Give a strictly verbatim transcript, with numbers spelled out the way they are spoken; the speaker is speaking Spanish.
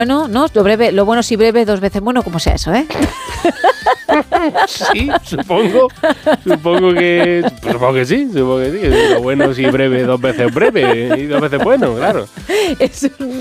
Bueno, no, lo breve, lo bueno si breve, dos veces bueno, como sea eso, ¿eh? Sí, supongo, supongo que, supongo que sí, supongo que sí. Lo bueno si breve, dos veces breve y dos veces bueno, claro. Es un